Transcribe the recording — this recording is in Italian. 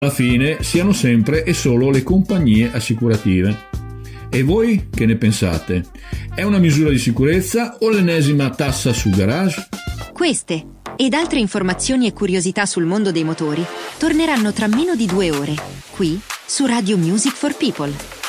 alla fine siano sempre e solo le compagnie assicurative. E voi che ne pensate? È una misura di sicurezza o l'ennesima tassa sul garage? Queste ed altre informazioni e curiosità sul mondo dei motori torneranno tra meno di 2 ore, qui su Radio Music for People.